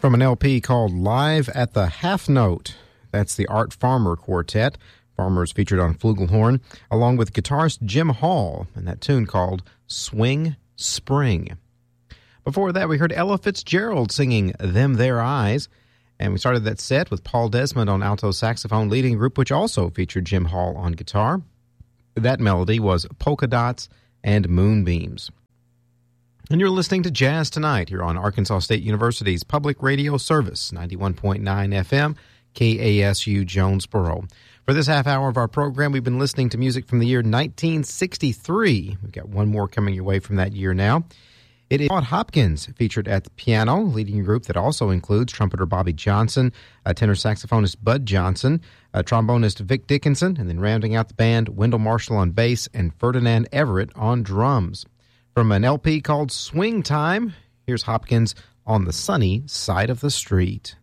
From an LP called Live at the Half Note. That's the Art Farmer Quartet. Farmer's featured on flugelhorn, along with guitarist Jim Hall, and that tune called Swing Spring. Before that, we heard Ella Fitzgerald singing Them Their Eyes, and we started that set with Paul Desmond on alto saxophone, leading a group which also featured Jim Hall on guitar. That melody was Polka Dots and Moonbeams. And you're listening to Jazz Tonight here on Arkansas State University's public radio service, 91.9 FM, KASU Jonesboro. For this half hour of our program, we've been listening to music from the year 1963. We've got one more coming your way from that year now. It is Claude Hopkins featured at the piano, leading a group that also includes trumpeter Bobby Johnson, tenor saxophonist Bud Johnson, trombonist Vic Dickinson, and then rounding out the band, Wendell Marshall on bass and Ferdinand Everett on drums. From an LP called Swing Time, here's Hopkins on the Sunny Side of the Street.